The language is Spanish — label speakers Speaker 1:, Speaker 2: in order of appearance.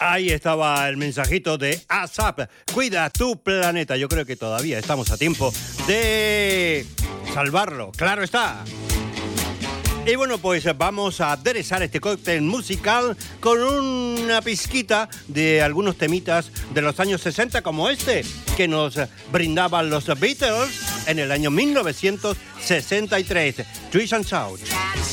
Speaker 1: Ahí estaba el mensajito de ASAP. Cuida tu planeta. Yo creo que todavía estamos a tiempo de salvarlo. Claro está. Y bueno, pues vamos a aderezar este cóctel musical con una pizquita de algunos temitas de los años 60 como este, que nos brindaban los Beatles en el año 1963. Twist and Shout.